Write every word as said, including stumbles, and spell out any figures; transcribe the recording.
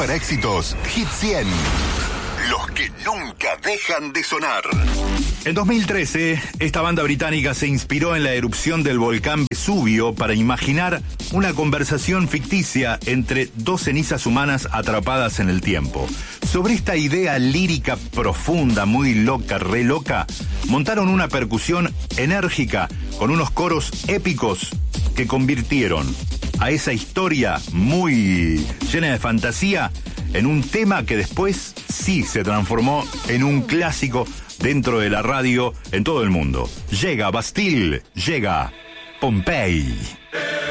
Super Éxitos Hit cien. Los que nunca dejan de sonar. En dos mil trece, esta banda británica se inspiró en la erupción del volcán Vesubio para imaginar una conversación ficticia entre dos cenizas humanas atrapadas en el tiempo. Sobre esta idea lírica profunda, muy loca, re loca, montaron una percusión enérgica con unos coros épicos que convirtieron a esa historia muy llena de fantasía en un tema que después sí se transformó en un clásico dentro de la radio en todo el mundo. Llega Bastille, llega Pompeii.